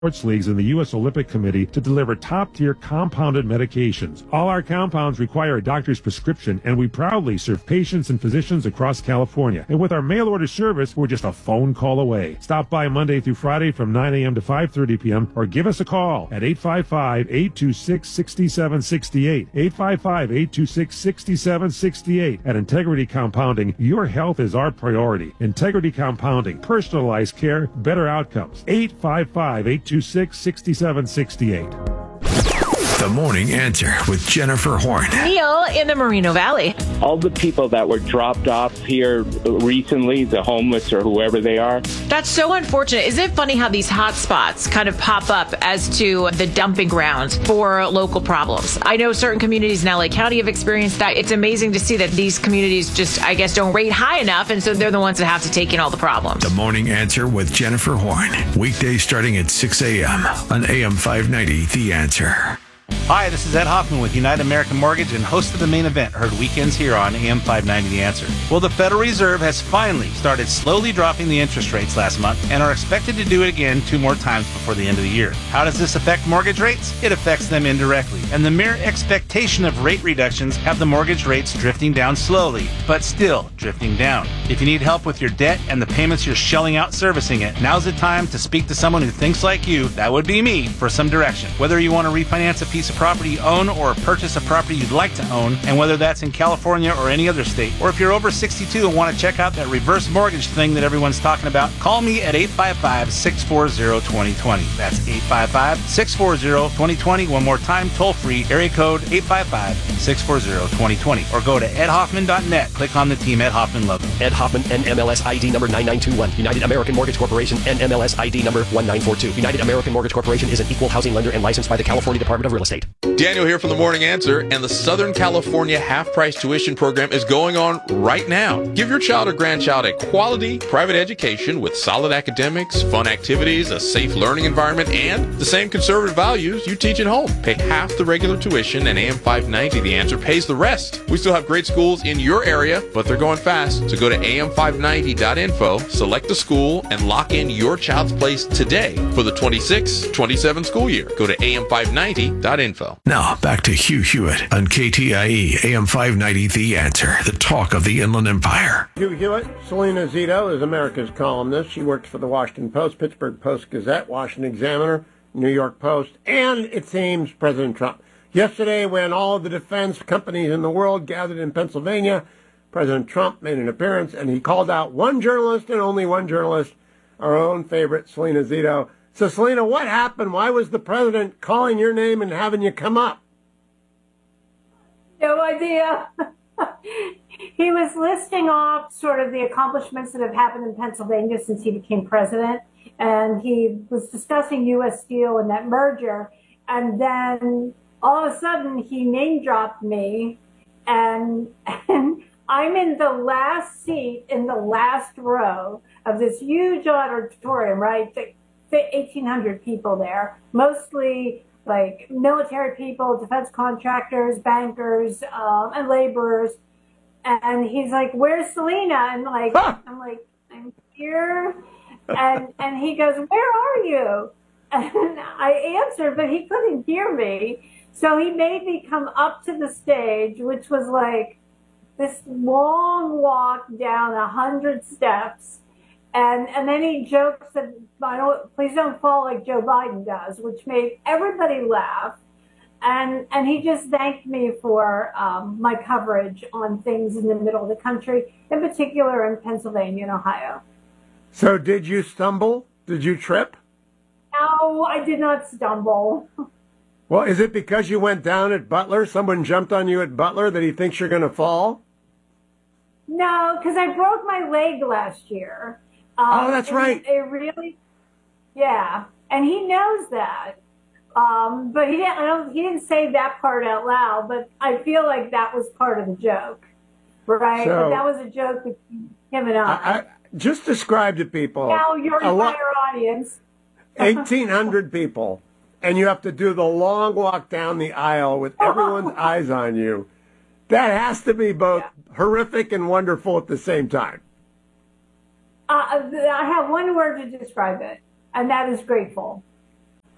sports leagues and the U.S. Olympic Committee to deliver top-tier compounded medications. All our compounds require a doctor's prescription, and we proudly serve patients and physicians across California. And with our mail-order service, we're just a phone call away. Stop by Monday through Friday from 9 a.m. to 5:30 p.m. or give us a call at 855-826-6768. 855-826-6768. At Integrity Compounding, your health is our priority. Integrity Compounding, personalized care, better outcomes. 855-826-6768. The Morning Answer with Jennifer Horn. Neil in the Moreno Valley. All the people that were dropped off here recently, the homeless or whoever they are. That's so unfortunate. Isn't it funny how these hot spots kind of pop up as to the dumping grounds for local problems? I know certain communities in LA County have experienced that. It's amazing to see that these communities just, I guess, don't rate high enough, and so they're the ones that have to take in all the problems. The Morning Answer with Jennifer Horn. Weekdays starting at 6 a.m. on AM 590, The Answer. Hi, this is Ed Hoffman with United American Mortgage and host of The Main Event, heard weekends here on AM 590 The Answer. Well, the Federal Reserve has finally started slowly dropping the interest rates last month and are expected to do it again 2 more times before the end of the year. How does this affect mortgage rates? It affects them indirectly, and the mere expectation of rate reductions have the mortgage rates drifting down slowly, but still drifting down. If you need help with your debt and the payments you're shelling out servicing it, now's the time to speak to someone who thinks like you, that would be me, for some direction. Whether you want to refinance a piece of property you own or purchase a property you'd like to own, and whether that's in California or any other state, or if you're over 62 and want to check out that reverse mortgage thing that everyone's talking about, call me at 855-640-2020. That's 855-640-2020. One more time, toll free, area code 855-640-2020. Or go to edhoffman.net. Click on the Team Ed Hoffman logo. Ed Hoffman, NMLS ID number 9921. United American Mortgage Corporation, NMLS ID number 1942. United American Mortgage Corporation is an equal housing lender and licensed by the California Department of Real Estate. Daniel here from The Morning Answer, and the Southern California half-price tuition program is going on right now. Give your child or grandchild a quality private education with solid academics, fun activities, a safe learning environment, and the same conservative values you teach at home. Pay half the regular tuition, and AM 590 The Answer pays the rest. We still have great schools in your area, but they're going fast, so go to am590.info, select the school, and lock in your child's place today for the 26-27 school year. Go to am590.info. Now, back to Hugh Hewitt on KTIE AM 590, The Answer, the talk of the Inland Empire. Hugh Hewitt. Selena Zito is America's columnist. She works for the Washington Post, Pittsburgh Post-Gazette, Washington Examiner, New York Post, and, it seems, President Trump. Yesterday, when all of the defense companies in the world gathered in Pennsylvania, President Trump made an appearance, and he called out one journalist and only one journalist, our own favorite, Selena Zito. So, Selena, what happened? Why was the president calling your name and having you come up? No idea. He was listing off sort of the accomplishments that have happened in Pennsylvania since he became president. And he was discussing U.S. Steel and that merger. And then all of a sudden he name dropped me. And I'm in the last seat in the last row of this huge auditorium, right? 1,800 people there, mostly like military people, defense contractors, bankers, and laborers. And he's like, "Where's Selena?" And like, I'm like, "I'm here." And he goes, "Where are you?" And I answered, but he couldn't hear me. So he made me come up to the stage, which was like this long walk down 100 steps. And then he jokes that please don't fall like Joe Biden does, which made everybody laugh. And he just thanked me for my coverage on things in the middle of the country, in particular in Pennsylvania and Ohio. So did you stumble? Did you trip? No, I did not stumble. Well, is it because you went down at Butler? Someone jumped on you at Butler that he thinks you're going to fall? No, because I broke my leg last year. Oh, that's right. It really, yeah. And he knows that. But he didn't say that part out loud, but I feel like that was part of the joke, right? So, but that was a joke between him and I. Just describe to people. Now your entire audience. 1,800 people, and you have to do the long walk down the aisle with everyone's eyes on you. That has to be both horrific and wonderful at the same time. I have one word to describe it, and that is grateful.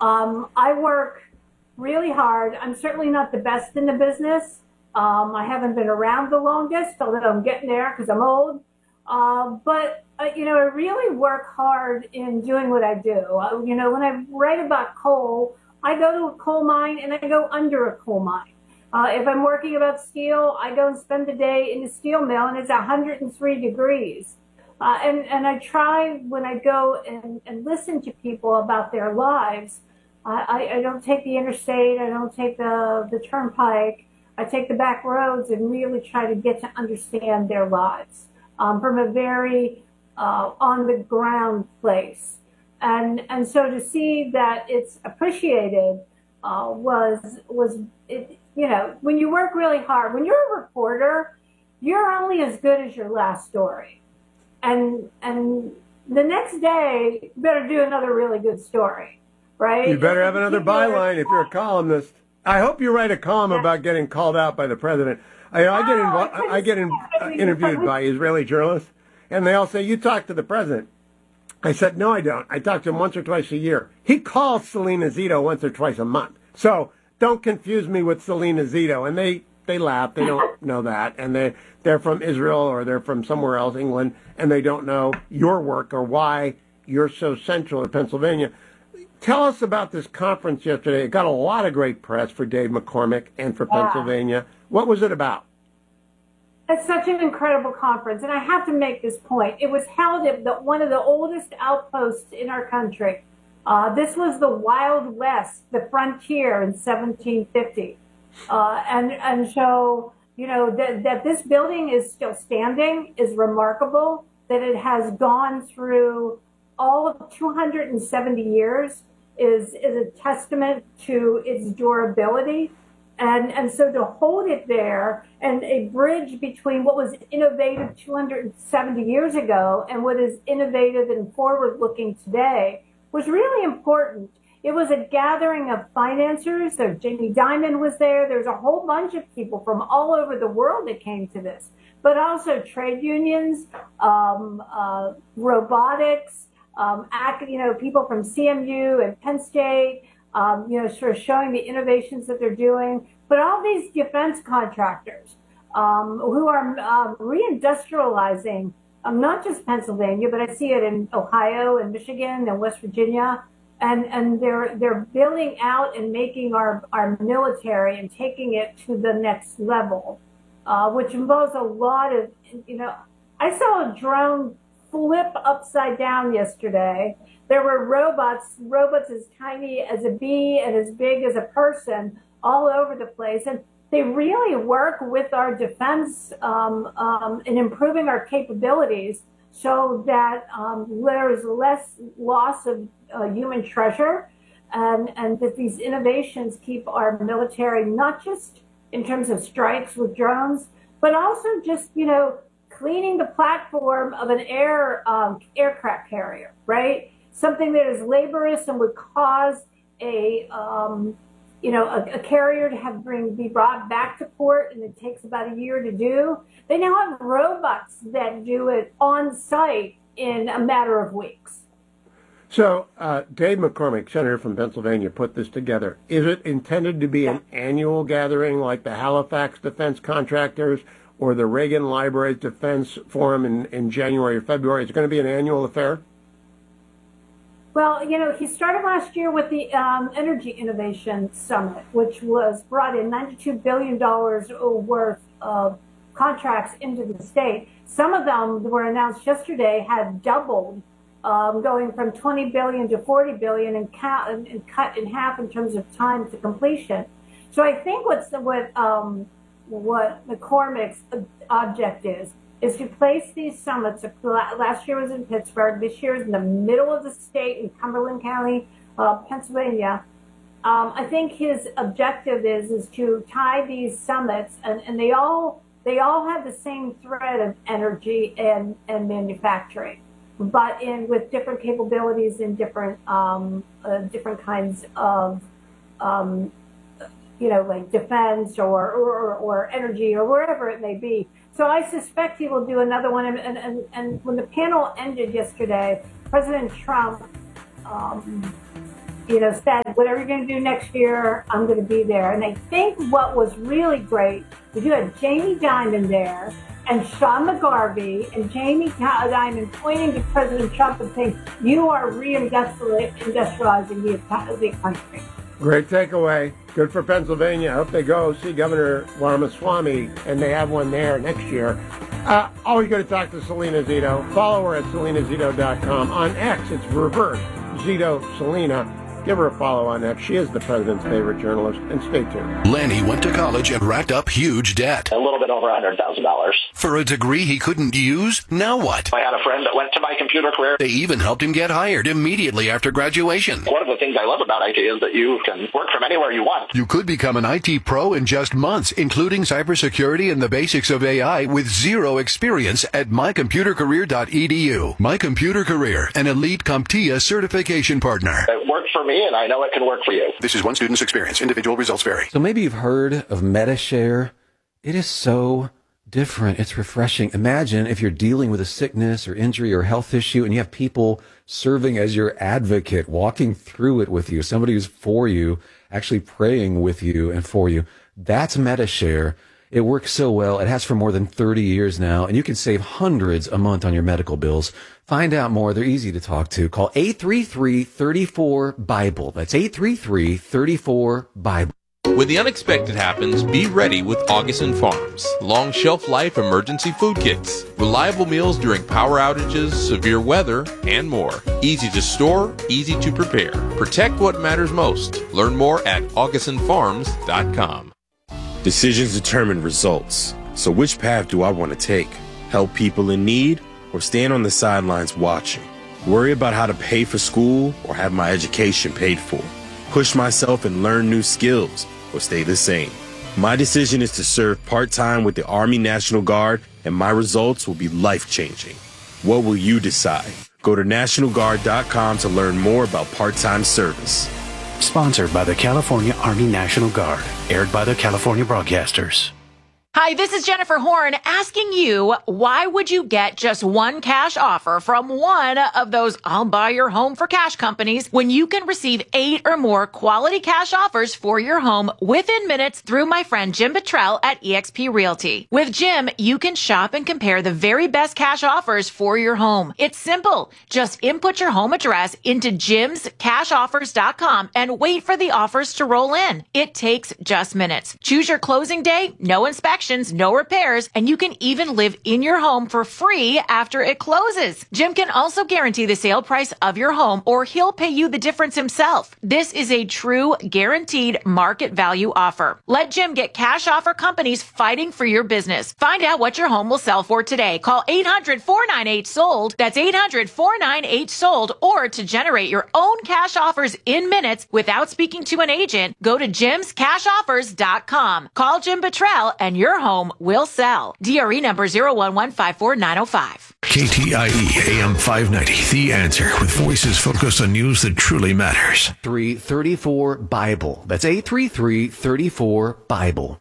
I work really hard. I'm certainly not the best in the business. I haven't been around the longest, although I'm getting there because I'm old. But I really work hard in doing what I do. When I write about coal, I go to a coal mine and I go under a coal mine. If I'm working about steel, I go and spend the day in the steel mill and it's 103 degrees. And I try when I go and listen to people about their lives, I don't take the interstate, I don't take the turnpike, I take the back roads and really try to get to understand their lives from a very on the ground place. And so to see that it's appreciated was when you work really hard, when you're a reporter, you're only as good as your last story. And the next day, you better do another really good story, right? You better have another byline if you're a columnist. I hope you write a column about getting called out by the president. I get interviewed by Israeli journalists, and they all say, you talk to the president. I said, no, I don't. I talk to him once or twice a year. He calls Selena Zito once or twice a month. So don't confuse me with Selena Zito. And they laugh. They don't know that. And they're from Israel or they're from somewhere else, England, and they don't know your work or why you're so central to Pennsylvania. Tell us about this conference yesterday. It got a lot of great press for Dave McCormick and for Pennsylvania. What was it about? It's such an incredible conference, and I have to make this point. It was held at one of the oldest outposts in our country. This was the Wild West, the frontier in 1750. And so, that this building is still standing is remarkable, that it has gone through all of 270 years is a testament to its durability. And so to hold it there and a bridge between what was innovative 270 years ago and what is innovative and forward-looking today was really important. It was a gathering of financiers. So Jamie Dimon was there. There's a whole bunch of people from all over the world that came to this, but also trade unions, robotics, people from CMU and Penn State, sort of showing the innovations that they're doing, but all these defense contractors who are reindustrializing not just Pennsylvania, but I see it in Ohio and Michigan and West Virginia, and they're building out and making our military and taking it to the next level, which involves a lot of, I saw a drone flip upside down yesterday. There were robots as tiny as a bee and as big as a person all over the place. And they really work with our defense in improving our capabilities so that there is less loss of human treasure and that these innovations keep our military, not just in terms of strikes with drones, but also just, cleaning the platform of an aircraft carrier, right? Something that is laborious and would cause a carrier to be brought back to port, and it takes about a year to do. They now have robots that do it on site in a matter of weeks. So Dave McCormick, Senator from Pennsylvania, put this together. Is it intended to be an annual gathering like the Halifax Defense Contractors or the Reagan Libraries Defense Forum in January or February? Is it going to be an annual affair? Well, he started last year with the Energy Innovation Summit, which brought in $92 billion worth of contracts into the state. Some of them were announced yesterday had doubled, going from $20 billion to $40 billion and cut in half in terms of time to completion. So I think what McCormick's object is to place these summits. Last year was in Pittsburgh. This year is in the middle of the state in Cumberland County, Pennsylvania. I think his objective is to tie these summits, and they all have the same thread of energy and manufacturing, but with different capabilities in different kinds of like defense or energy or wherever it may be. So I suspect he will do another one. And when the panel ended yesterday, President Trump said, whatever you're going to do next year, I'm going to be there. And I think what was really great was you had Jamie Dimon there and Sean McGarvey, and Jamie Dimon pointing to President Trump and saying, you are reindustrializing the country. Great takeaway. Good for Pennsylvania. I hope they go see Governor Ramaswamy, and they have one there next year. Always good to talk to Selena Zito. Follow her at selenazito.com. On X, it's reverse Zito Selena. Give her a follow on X. She is the president's favorite journalist. And stay tuned. Lanny went to college and racked up huge debt. A little bit over $100,000. For a degree he couldn't use? Now what? I had a friend that went to my computer career. They even helped him get hired immediately after graduation. One of the things I love about IT is that you can work from anywhere you want. You could become an IT pro in just months, including cybersecurity and the basics of AI with zero experience at mycomputercareer.edu. My Computer Career, an elite CompTIA certification partner. It worked for me, and I know it can work for you. This is one student's experience. Individual results vary. So maybe you've heard of MediShare. It is so different. It's refreshing. Imagine if you're dealing with a sickness or injury or health issue and you have people serving as your advocate, walking through it with you, somebody who's for you, actually praying with you and for you. That's MediShare. It works so well. It has for more than 30 years now, and you can save hundreds a month on your medical bills. Find out more. They're easy to talk to. Call 833-34-BIBLE. That's 833-34-BIBLE. When the unexpected happens, be ready with Augason Farms. Long shelf life emergency food kits. Reliable meals during power outages, severe weather, and more. Easy to store, easy to prepare. Protect what matters most. Learn more at AugasonFarms.com. Decisions determine results. So which path do I want to take? Help people in need or stand on the sidelines watching? Worry about how to pay for school or have my education paid for? Push myself and learn new skills or stay the same? My decision is to serve part-time with the Army National Guard, and my results will be life-changing. What will you decide? Go to NationalGuard.com to learn more about part-time service. Sponsored by the California Army National Guard. Aired by the California Broadcasters. Hi, this is Jennifer Horn asking you, why would you get just one cash offer from one of those I'll buy your home for cash companies when you can receive 8 or more quality cash offers for your home within minutes through my friend Jim Buttrell at eXp Realty? With Jim, you can shop and compare the very best cash offers for your home. It's simple. Just input your home address into jimscashoffers.com and wait for the offers to roll in. It takes just minutes. Choose your closing day, no inspection, no repairs, and you can even live in your home for free after it closes. Jim can also guarantee the sale price of your home, or he'll pay you the difference himself. This is a true guaranteed market value offer. Let Jim get cash offer companies fighting for your business. Find out what your home will sell for today. Call 800-498-SOLD. That's 800-498-SOLD. Or to generate your own cash offers in minutes without speaking to an agent, go to jimscashoffers.com. Call Jim Buttrell and your home will sell. DRE number 01154-905. KTIE AM 590, The Answer, with voices focused on news that truly matters. 833-34-BIBLE. That's 833-34-BIBLE.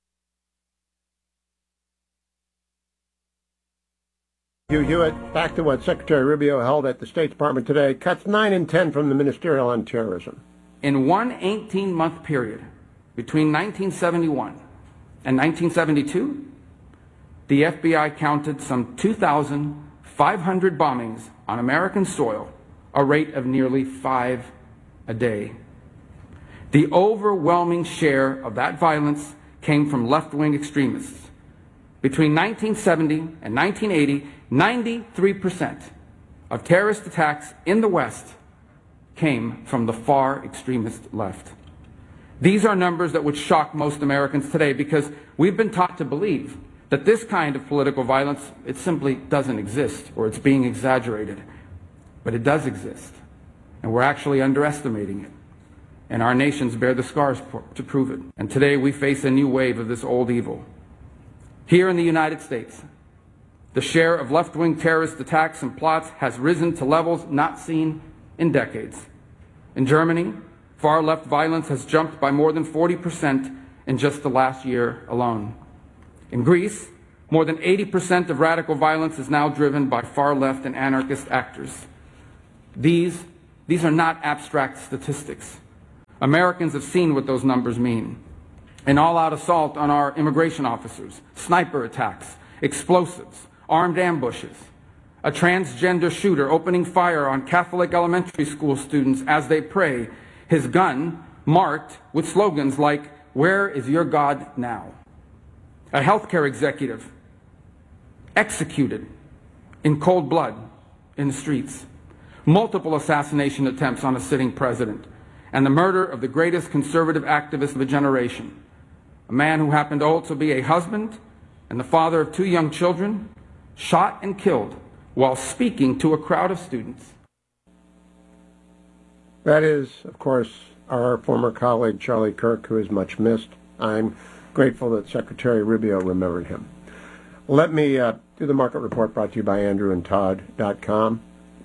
Hugh Hewitt, back to what Secretary Rubio held at the State Department today, cuts 9 and 10 from the Ministerial on Terrorism. In one 18-month period between 1971 and 1972, the FBI counted some 2,500 bombings on American soil, a rate of nearly 5 a day. The overwhelming share of that violence came from left-wing extremists. Between 1970 and 1980, 93% of terrorist attacks in the West came from the far extremist left. These are numbers that would shock most Americans today, because we've been taught to believe that this kind of political violence, it simply doesn't exist, or it's being exaggerated. But it does exist, and we're actually underestimating it. And our nations bear the scars to prove it. And today we face a new wave of this old evil. Here in the United States, the share of left-wing terrorist attacks and plots has risen to levels not seen in decades. In Germany, far-left violence has jumped by more than 40% in just the last year alone. In Greece, more than 80% of radical violence is now driven by far-left and anarchist actors. These These are not abstract statistics. Americans have seen what those numbers mean. An all-out assault on our immigration officers, sniper attacks, explosives, armed ambushes, a transgender shooter opening fire on Catholic elementary school students as they pray, his gun marked with slogans like, "Where is your God now?" A healthcare executive executed in cold blood in the streets. Multiple assassination attempts on a sitting president, and the murder of the greatest conservative activist of a generation, a man who happened to also be a husband and the father of 2 young children, shot and killed while speaking to a crowd of students. That is, of course, our former colleague Charlie Kirk, who is much missed. I'm grateful that Secretary Rubio remembered him. Let me do the market report brought to you by AndrewandTodd.com.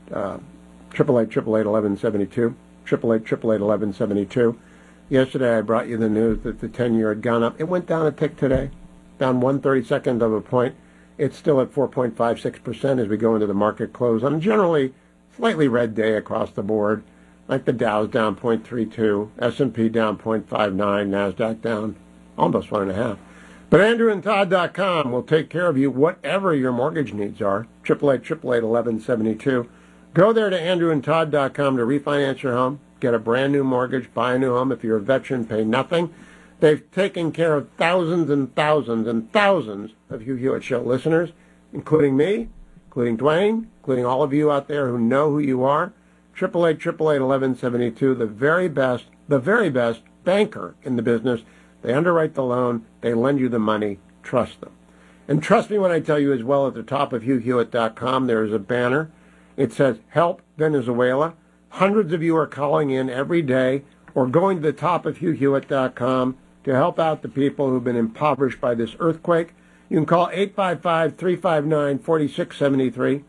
888-888-1172. 888-888-1172. Yesterday I brought you the news that the 10-year had gone up. It went down a tick today, down 1/32 of a point. It's still at 4.56% as we go into the market close on a generally slightly red day across the board. Like the Dow's down 0.32, S&P down 0.59, NASDAQ down almost 1.5. But AndrewandTodd.com will take care of you whatever your mortgage needs are. 888-888-1172. Go there to AndrewandTodd.com to refinance your home, get a brand new mortgage, buy a new home. If you're a veteran, pay nothing. They've taken care of thousands and thousands and thousands of Hugh Hewitt Show listeners, including me, including Dwayne, including all of you out there who know who you are. 888-888-1172, the very best banker in the business. They underwrite the loan. They lend you the money. Trust them. And trust me when I tell you as well, at the top of HughHewitt.com, there is a banner. It says, Help Venezuela. Hundreds of you are calling in every day or going to the top of HughHewitt.com to help out the people who've been impoverished by this earthquake. You can call 855-359-4673,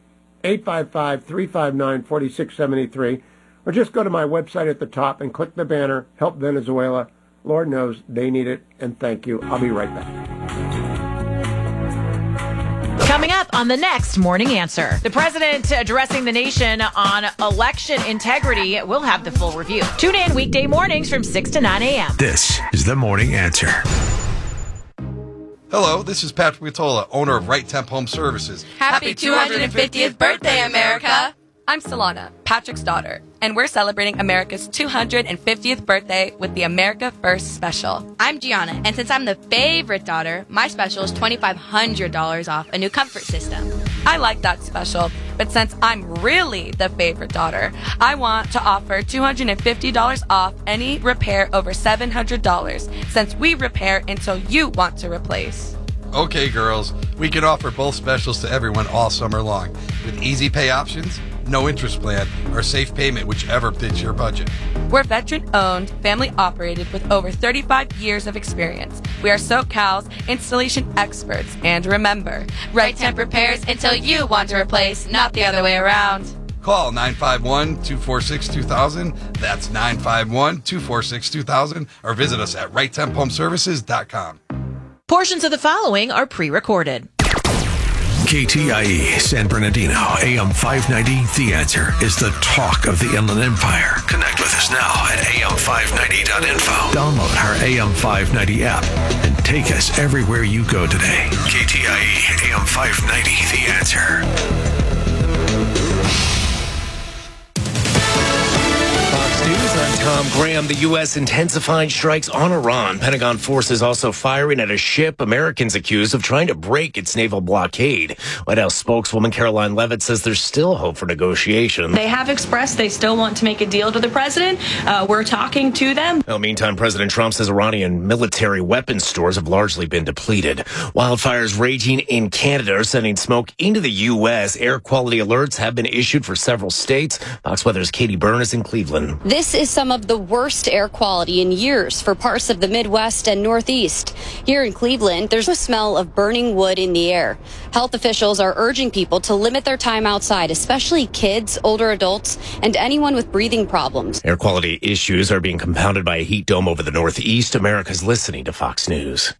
855-359-4673, or just go to my website at the top and click the banner, Help Venezuela. Lord knows they need it, and thank you. I'll be right back. Coming up on the next Morning Answer, the president addressing the nation on election integrity. We'll have the full review. Tune in weekday mornings from 6 to 9 a.m. This is the Morning Answer. Hello, this is Patrick Matola, owner of Right Temp Home Services. Happy 250th birthday, America! I'm Solana, Patrick's daughter, and we're celebrating America's 250th birthday with the America First Special. I'm Gianna, and since I'm the favorite daughter, my special is $2,500 off a new comfort system. I like that special, but since I'm really the favorite daughter, I want to offer $250 off any repair over $700, since we repair until you want to replace. Okay, girls, we can offer both specials to everyone all summer long, with easy pay options, no interest plan, or safe payment, whichever fits your budget. We're veteran-owned, family-operated with over 35 years of experience. We are SoCal's installation experts. And remember, Right Temp repairs until you want to replace, not the other way around. Call 951-246-2000. That's 951-246-2000. Or visit us at RightTempHomeservices.com. Portions of the following are pre-recorded. KTIE San Bernardino, AM 590, The Answer, is the talk of the Inland Empire. Connect with us now at am590.info. Download our AM 590 app and take us everywhere you go today. KTIE, AM 590, The Answer. News, I'm Tom Graham. The U.S. intensified strikes on Iran. Pentagon forces also firing at a ship Americans accused of trying to break its naval blockade. White House spokeswoman Caroline Leavitt says there's still hope for negotiation. They have expressed they still want to make a deal to the president. We're talking to them. Well, meantime, President Trump says Iranian military weapons stores have largely been depleted. Wildfires raging in Canada are sending smoke into the U.S. Air quality alerts have been issued for several states. Fox Weather's Katie Byrne is in Cleveland. This is some of the worst air quality in years for parts of the Midwest and Northeast. Here in Cleveland, there's a smell of burning wood in the air. Health officials are urging people to limit their time outside, especially kids, older adults, and anyone with breathing problems. Air quality issues are being compounded by a heat dome over the Northeast. America's listening to Fox News.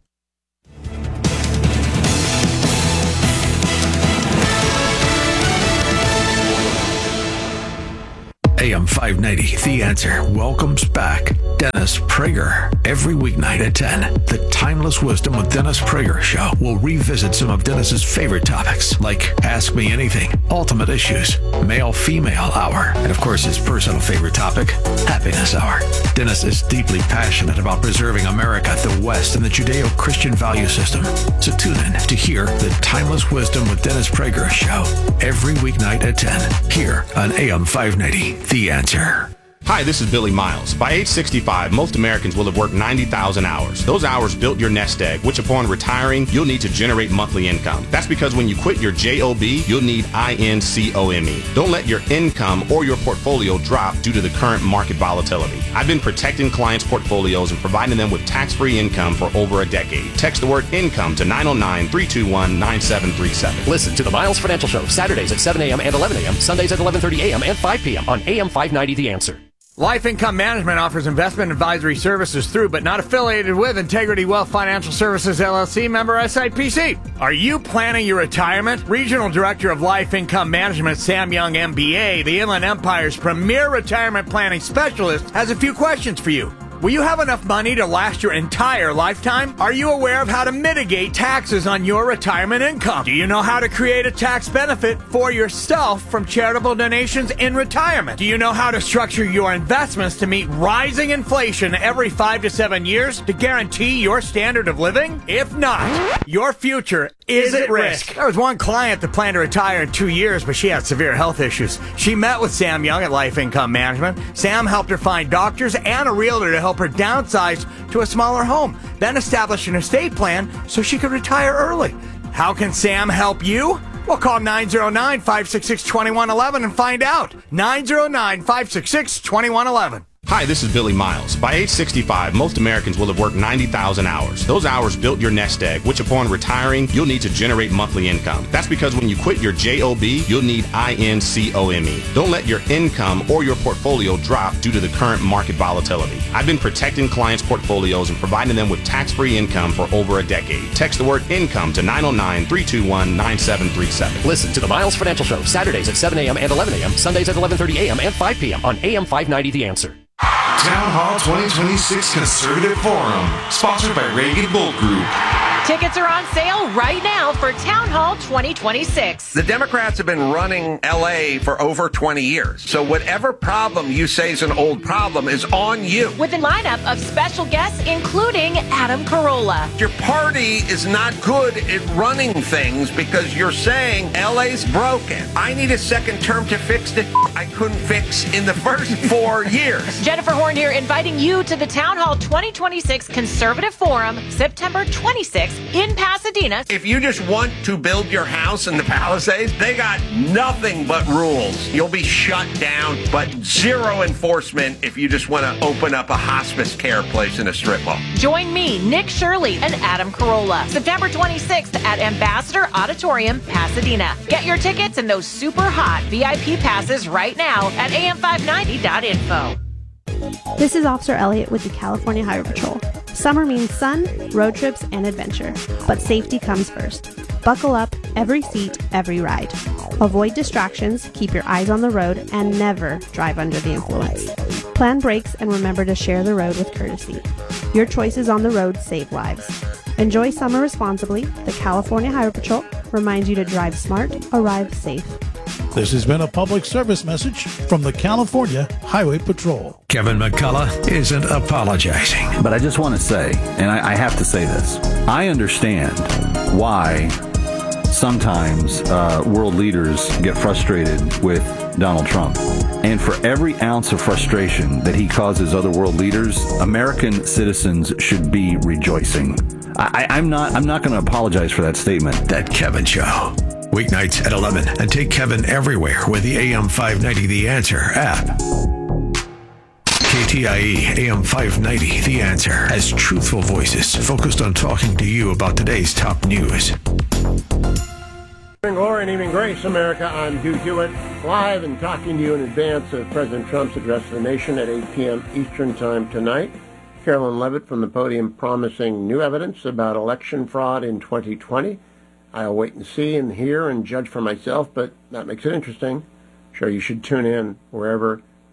AM 590, The Answer, welcomes back Dennis Prager. Every weeknight at 10, the Timeless Wisdom with Dennis Prager show will revisit some of Dennis's favorite topics, like Ask Me Anything, Ultimate Issues, Male-Female Hour, and of course his personal favorite topic, Happiness Hour. Dennis is deeply passionate about preserving America, the West, and the Judeo-Christian value system. So tune in to hear the Timeless Wisdom with Dennis Prager show every weeknight at 10 here on AM 590, The Answer. Hi, this is Billy Miles. By age 65, most Americans will have worked 90,000 hours. Those hours built your nest egg, which upon retiring, you'll need to generate monthly income. That's because when you quit your JOB, you'll need INCOME. Don't let your income or your portfolio drop due to the current market volatility. I've been protecting clients' portfolios and providing them with tax-free income for over a decade. Text the word income to 909-321-9737. Listen to the Miles Financial Show, Saturdays at 7 a.m. and 11 a.m., Sundays at 11:30 a.m. and 5 p.m. on AM 590 The Answer. Life Income Management offers investment advisory services through, but not affiliated with, Integrity Wealth Financial Services, LLC, member SIPC. Are you planning your retirement? Regional Director of Life Income Management, Sam Young, MBA, the Inland Empire's premier retirement planning specialist, has a few questions for you. Will you have enough money to last your entire lifetime? Are you aware of how to mitigate taxes on your retirement income? Do you know how to create a tax benefit for yourself from charitable donations in retirement? Do you know how to structure your investments to meet rising inflation every 5 to 7 years to guarantee your standard of living? If not, your future is at risk. There was one client that planned to retire in 2 years, but she had severe health issues. She met with Sam Young at Life Income Management. Sam helped her find doctors and a realtor to help her downsize to a smaller home, then establish an estate plan so she could retire early. How can Sam help you? Well, call 909-566-2111 and find out. 909-566-2111. Hi, this is Billy Miles. By age 65, most Americans will have worked 90,000 hours. Those hours built your nest egg, which upon retiring, you'll need to generate monthly income. That's because when you quit your JOB, you'll need INCOME. Don't let your income or your portfolio drop due to the current market volatility. I've been protecting clients' portfolios and providing them with tax-free income for over a decade. Text the word income to 909-321-9737. Listen to the Miles Financial Show, Saturdays at 7 a.m. and 11 a.m., Sundays at 11:30 a.m. and 5 p.m. on AM 590 The Answer. Town Hall 2026 Conservative Forum, sponsored by Reagan Bolt Group. Tickets are on sale right now for Town Hall 2026. The Democrats have been running L.A. for over 20 years. So whatever problem you say is an old problem is on you. With a lineup of special guests, including Adam Carolla. Your party is not good at running things because you're saying L.A.'s broken. I need a second term to fix the I couldn't fix in the first 4 years. Jennifer Horn here, inviting you to the Town Hall 2026 Conservative Forum, September 26th in Pasadena. If you just want to build your house in the Palisades, they got nothing but rules. You'll be shut down, but zero enforcement if you just want to open up a hospice care place in a strip mall. Join me, Nick Shirley, and Adam Carolla, September 26th at Ambassador Auditorium, Pasadena. Get your tickets and those super hot VIP passes right now at am590.info. This is Officer Elliott with the California Highway Patrol. Summer means sun, road trips, and adventure, but safety comes first. Buckle up, every seat, every ride. Avoid distractions, keep your eyes on the road, and never drive under the influence. Plan brakes and remember to share the road with courtesy. Your choices on the road save lives. Enjoy summer responsibly. The California Highway Patrol reminds you to drive smart, arrive safe. This has been a public service message from the California Highway Patrol. Kevin McCullough isn't apologizing. But I just want to say, and I have to say this, I understand why sometimes world leaders get frustrated with Donald Trump. And for every ounce of frustration that he causes other world leaders, American citizens should be rejoicing. I'm not going to apologize for that statement. That Kevin Show. Weeknights at 11, and take Kevin everywhere with the AM 590 The Answer app. KTIE AM 590 The Answer has truthful voices focused on talking to you about today's top news. Evening glory and evening grace, America. I'm Hugh Hewitt, live and talking to you in advance of President Trump's address to the nation at 8 p.m. Eastern Time tonight. Carolyn Levitt from the podium promising new evidence about election fraud in 2020. I'll wait and see and hear and judge for myself, but that makes it interesting. Sure, you should tune in wherever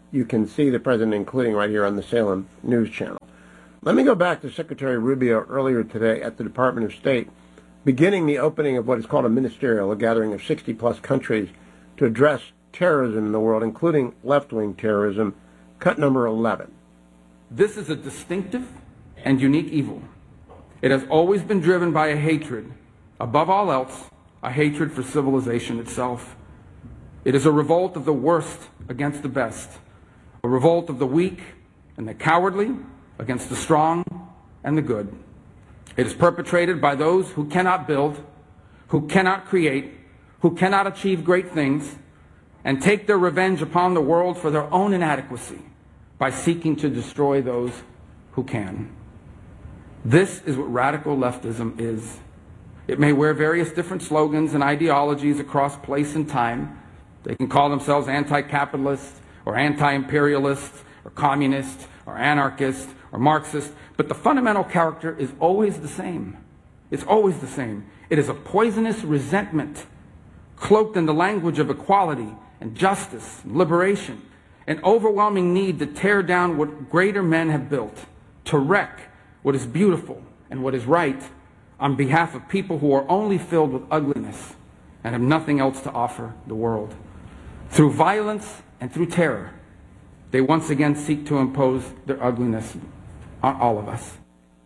you can see the president including right here on the Salem News Channel. Let me go back to Secretary Rubio earlier today at the Department of State, beginning the opening of what is called a gathering of 60-plus countries to address terrorism in the world, including left-wing terrorism. Cut number 11. This is a distinctive and unique evil. It has always been driven by a hatred, above all else, a hatred for civilization itself. It is a revolt of the worst against the best, a revolt of the weak and the cowardly against the strong and the good. It is perpetrated by those who cannot build, who cannot create, who cannot achieve great things, and take their revenge upon the world for their own inadequacy by seeking to destroy those who can. This is what radical leftism is. It may wear various different slogans and ideologies across place and time. They can call themselves anti-capitalist or anti-imperialist or communist or anarchist or Marxist, but the fundamental character is always the same. It's always the same. It is a poisonous resentment cloaked in the language of equality and justice and liberation, an overwhelming need to tear down what greater men have built, to wreck what is beautiful and what is right on behalf of people who are only filled with ugliness and have nothing else to offer the world. Through violence and through terror, they once again seek to impose their ugliness on all of us.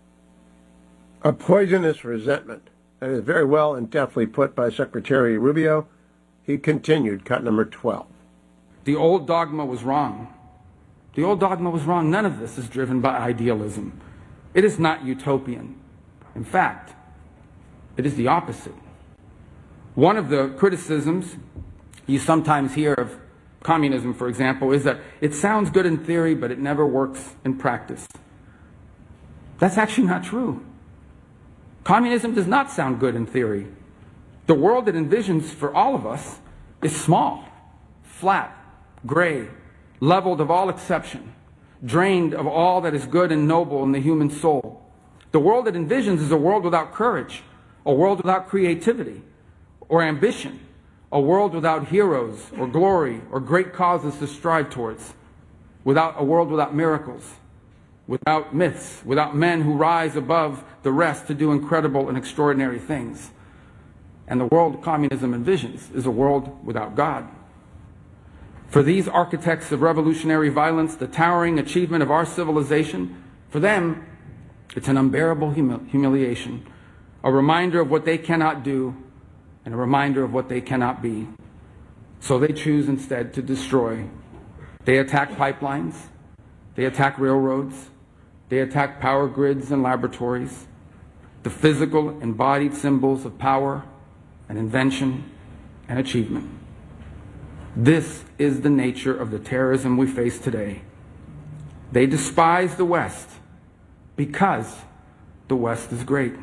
A poisonous resentment. That is very well and deftly put by Secretary Rubio. He continued, cut number 12. The old dogma was wrong. The old dogma was wrong. None of this is driven by idealism. It is not utopian. In fact, it is the opposite. One of the criticisms you sometimes hear of communism, for example, is that it sounds good in theory, but it never works in practice. That's actually not true. Communism does not sound good in theory. The world it envisions for all of us is small, flat, gray, leveled of all exception, drained of all that is good and noble in the human soul. The world it envisions is a world without courage, a world without creativity or ambition, a world without heroes or glory or great causes to strive towards, a world without miracles, without myths, without men who rise above the rest to do incredible and extraordinary things. And the world communism envisions is a world without God. For these architects of revolutionary violence, the towering achievement of our civilization, for them, it's an unbearable humiliation, a reminder of what they cannot do, and a reminder of what they cannot be. So they choose instead to destroy. They attack pipelines, they attack railroads, they attack power grids and laboratories, the physical embodied symbols of power and invention and achievement. This is the nature of the terrorism we face today. They despise the West because the West is great.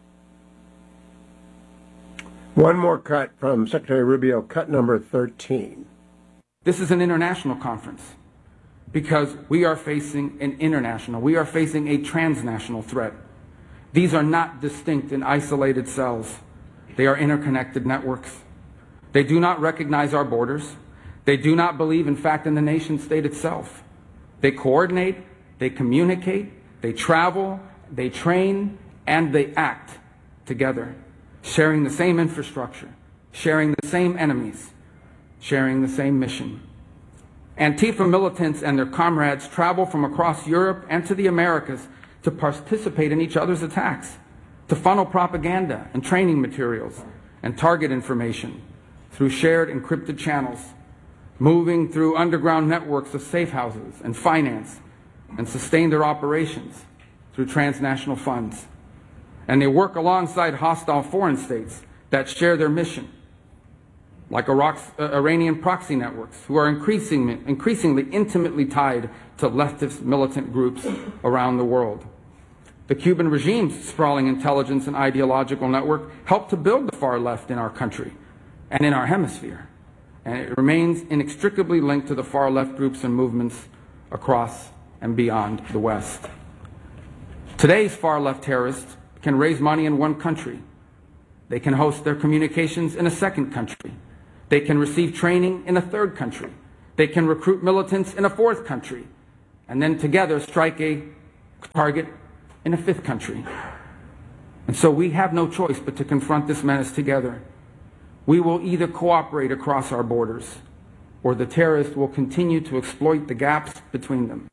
One more cut from Secretary Rubio, cut number 13. This is an international conference because we are facing we are facing a transnational threat. These are not distinct and isolated cells. They are interconnected networks. They do not recognize our borders. They do not believe, in fact, in the nation state itself. They coordinate, they communicate, they travel, they train, and they act together, sharing the same infrastructure, sharing the same enemies, sharing the same mission. Antifa militants and their comrades travel from across Europe and to the Americas to participate in each other's attacks, to funnel propaganda and training materials and target information through shared encrypted channels, moving through underground networks of safe houses and finance, and sustain their operations through transnational funds. And they work alongside hostile foreign states that share their mission, like Iranian proxy networks, who are increasingly intimately tied to leftist militant groups around the world. The Cuban regime's sprawling intelligence and ideological network helped to build the far left in our country and in our hemisphere, and it remains inextricably linked to the far left groups and movements across and beyond the West. Today's far left terrorists can raise money in one country. They can host their communications in a second country. They can receive training in a third country. They can recruit militants in a fourth country and then together strike a target in a fifth country. And so we have no choice but to confront this menace together. We will either cooperate across our borders, or the terrorists will continue to exploit the gaps between them.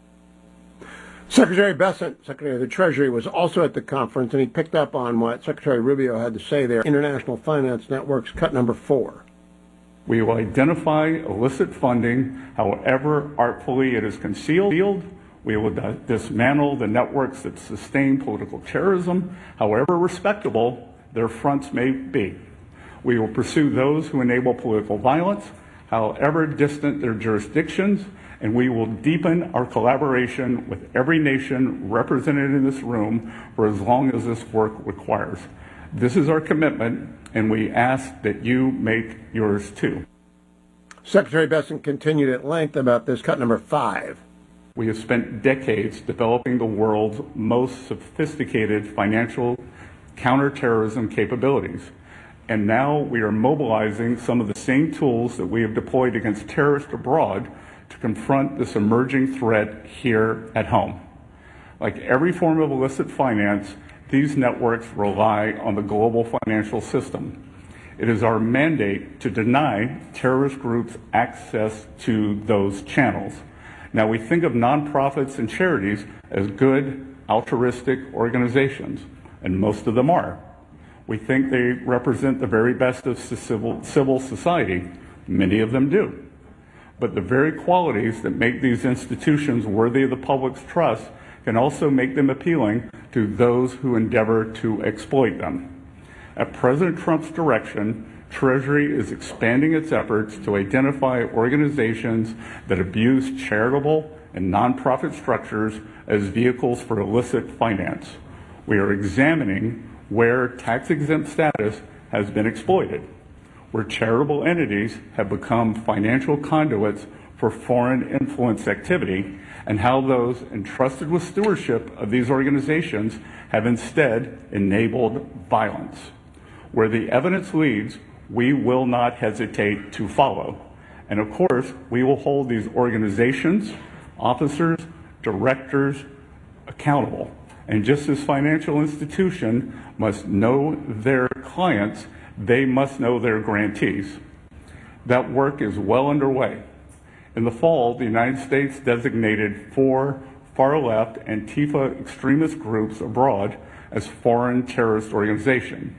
Secretary Bessent, Secretary of the Treasury, was also at the conference, and he picked up on what Secretary Rubio had to say there. International Finance Networks, cut number 4. We will identify illicit funding, however artfully it is concealed. We will dismantle the networks that sustain political terrorism, however respectable their fronts may be. We will pursue those who enable political violence, however distant their jurisdictions, and we will deepen our collaboration with every nation represented in this room for as long as this work requires. This is our commitment, and we ask that you make yours too. Secretary Bessent continued at length about this, cut number 5. We have spent decades developing the world's most sophisticated financial counterterrorism capabilities. And now we are mobilizing some of the same tools that we have deployed against terrorists abroad to confront this emerging threat here at home. Like every form of illicit finance, these networks rely on the global financial system. It is our mandate to deny terrorist groups access to those channels. Now, we think of nonprofits and charities as good, altruistic organizations, and most of them are. We think they represent the very best of civil society. Many of them do. But the very qualities that make these institutions worthy of the public's trust can also make them appealing to those who endeavor to exploit them. At President Trump's direction, Treasury is expanding its efforts to identify organizations that abuse charitable and nonprofit structures as vehicles for illicit finance. We are examining where tax-exempt status has been exploited, where charitable entities have become financial conduits for foreign influence activity, and how those entrusted with stewardship of these organizations have instead enabled violence. Where the evidence leads, we will not hesitate to follow. And of course, we will hold these organizations, officers, directors accountable. And just as financial institutions must know their clients, they must know their grantees. That work is well underway. In the fall, the United States designated 4 far-left Antifa extremist groups abroad as foreign terrorist organizations,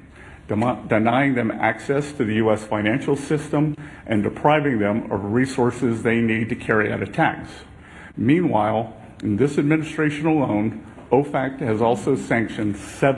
denying them access to the U.S. financial system and depriving them of resources they need to carry out attacks. Meanwhile, in this administration alone, OFAC has also sanctioned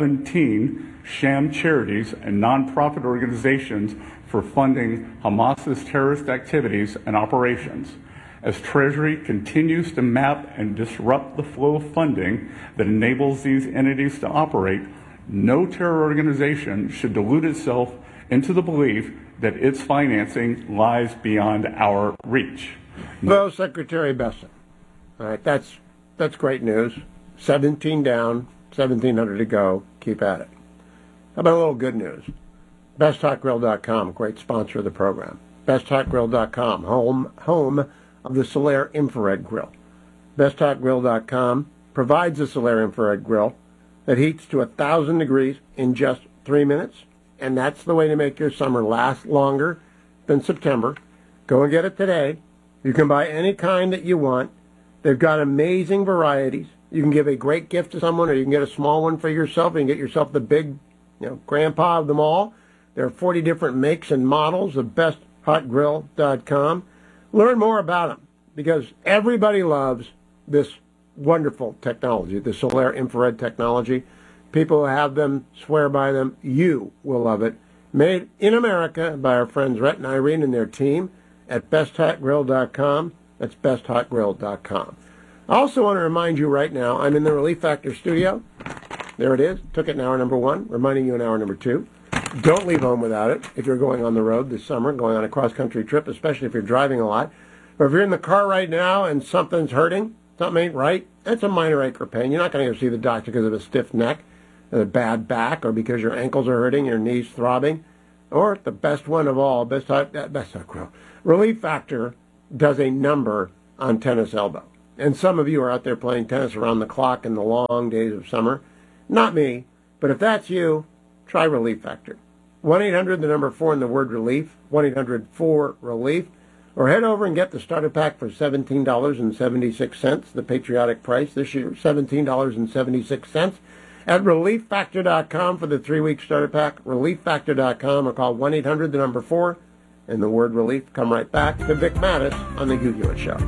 17 sham charities and nonprofit organizations for funding Hamas's terrorist activities and operations. As Treasury continues to map and disrupt the flow of funding that enables these entities to operate, no terror organization should delude itself into the belief that its financing lies beyond our reach. Hello, Secretary Bessent. All right, that's great news. 17 down, 1,700 to go. Keep at it. How about a little good news? BestHotGrill.com, great sponsor of the program. BestHotGrill.com, home of the Solaire Infrared Grill. BestHotGrill.com provides the Solaire Infrared Grill that heats to 1,000 degrees in just 3 minutes, and that's the way to make your summer last longer than September. Go and get it today. You can buy any kind that you want. They've got amazing varieties. You can give a great gift to someone, or you can get a small one for yourself. You can get yourself the big, grandpa of them all. There are 40 different makes and models of BestHotGrill.com. Learn more about them, because everybody loves this wonderful technology, the Solaire infrared technology. People who have them swear by them. You will love it. Made in America by our friends Rhett and Irene and their team at BestHotGrill.com. That's BestHotGrill.com. I also want to remind you right now, I'm in the Relief Factor studio. There it is. Took it in hour number 1, reminding you in hour number 2. Don't leave home without it if you're going on the road this summer, going on a cross-country trip, especially if you're driving a lot. Or if you're in the car right now and something's hurting, something ain't right, that's a minor ache or pain. You're not going to go see the doctor because of a stiff neck, a bad back, or because your ankles are hurting, your knees throbbing. Or the best one of all, Best Hot Grill. Relief Factor does a number on tennis elbow. And some of you are out there playing tennis around the clock in the long days of summer. Not me, but if that's you, try Relief Factor. 1-800, the number 4 and the word relief, 1-800-4-RELIEF, or head over and get the starter pack for $17.76, the patriotic price this year, $17.76, at ReliefFactor.com for the 3-week starter pack, ReliefFactor.com, or call 1-800, the number 4, and the word relief. Come right back to Vic Mattis on The Hugh Hewitt Show.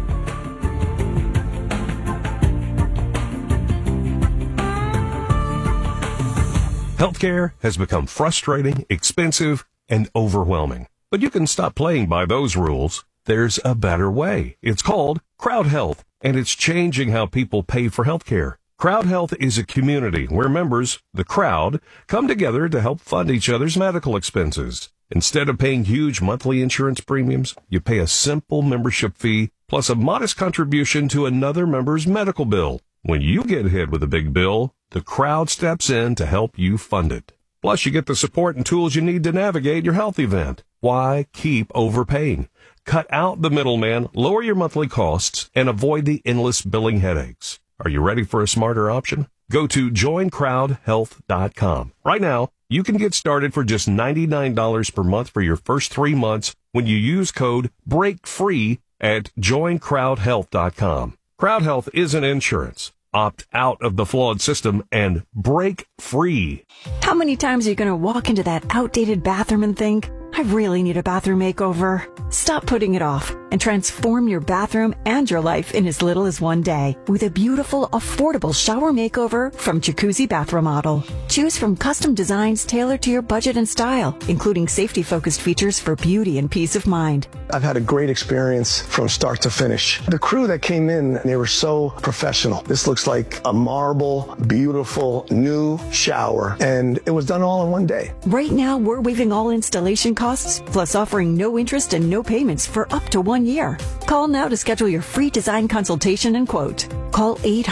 Healthcare has become frustrating, expensive, and overwhelming. But you can stop playing by those rules. There's a better way. It's called Crowd Health, and it's changing how people pay for healthcare. Crowd Health is a community where members, the crowd, come together to help fund each other's medical expenses. Instead of paying huge monthly insurance premiums, you pay a simple membership fee plus a modest contribution to another member's medical bill. When you get hit with a big bill, the crowd steps in to help you fund it. Plus, you get the support and tools you need to navigate your health event. Why keep overpaying? Cut out the middleman, lower your monthly costs, and avoid the endless billing headaches. Are you ready for a smarter option? Go to joincrowdhealth.com. Right now, you can get started for just $99 per month for your first 3 months when you use code BREAKFREE at joincrowdhealth.com. Crowd Health isn't insurance. Opt out of the flawed system and break free. How many times are you going to walk into that outdated bathroom and think, I really need a bathroom makeover? Stop putting it off and transform your bathroom and your life in as little as 1 day with a beautiful, affordable shower makeover from Jacuzzi Bath Remodel. Choose from custom designs tailored to your budget and style, including safety-focused features for beauty and peace of mind. I've had a great experience from start to finish. The crew that came in, they were so professional. This looks like a marble, beautiful, new shower, and it was done all in 1 day. Right now, we're waiving all installation costs, plus offering no interest and no payments for up to 1 year. Call now to schedule your free design consultation and quote. Call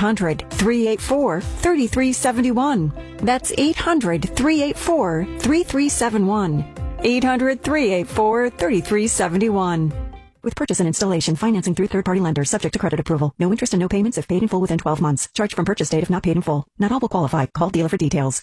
800-384-3371. That's 800-384-3371. 800-384-3371. With purchase and installation, financing through third-party lenders, subject to credit approval. No interest and no payments if paid in full within 12 months. Charge from purchase date if not paid in full. Not all will qualify. Call dealer for details.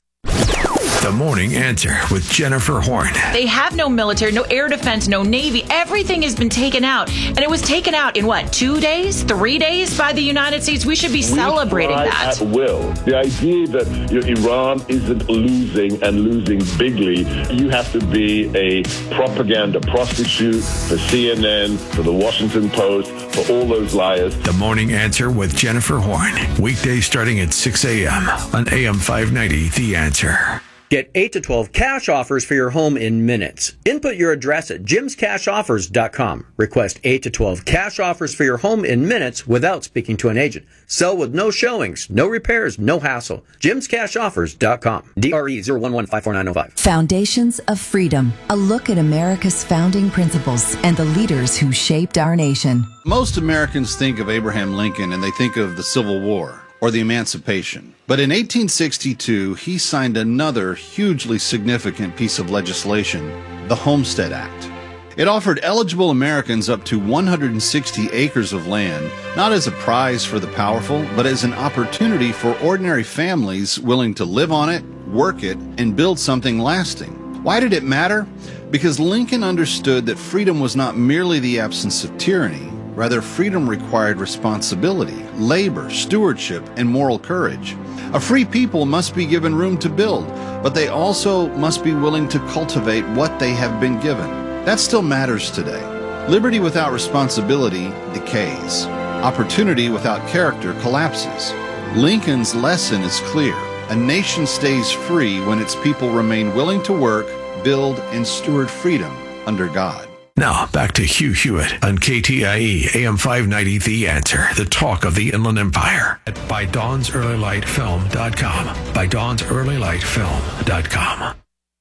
The Morning Answer with Jennifer Horn. They have no military, no air defense, no Navy. Everything has been taken out. And it was taken out in what, 2 days, 3 days by the United States? We should be celebrating that. At will. The idea that Iran isn't losing and losing bigly, you have to be a propaganda prostitute for CNN, for the Washington Post, for all those liars. The Morning Answer with Jennifer Horn. Weekdays starting at 6 a.m. on AM 590, The Answer. Get 8 to 12 cash offers for your home in minutes. Input your address at jimscashoffers.com. Request 8 to 12 cash offers for your home in minutes without speaking to an agent. Sell with no showings, no repairs, no hassle. jimscashoffers.com. DRE 011-54905. Foundations of Freedom. A look at America's founding principles and the leaders who shaped our nation. Most Americans think of Abraham Lincoln and they think of the Civil War or the Emancipation. But in 1862, he signed another hugely significant piece of legislation, the Homestead Act. It offered eligible Americans up to 160 acres of land, not as a prize for the powerful, but as an opportunity for ordinary families willing to live on it, work it, and build something lasting. Why did it matter? Because Lincoln understood that freedom was not merely the absence of tyranny. Rather, freedom required responsibility, labor, stewardship, and moral courage. A free people must be given room to build, but they also must be willing to cultivate what they have been given. That still matters today. Liberty without responsibility decays. Opportunity without character collapses. Lincoln's lesson is clear. A nation stays free when its people remain willing to work, build, and steward freedom under God. Now, back to Hugh Hewitt on KTIE AM 590, The Answer, the talk of the Inland Empire at ByDawnsEarlyLightFilm.com. ByDawnsEarlyLightFilm.com.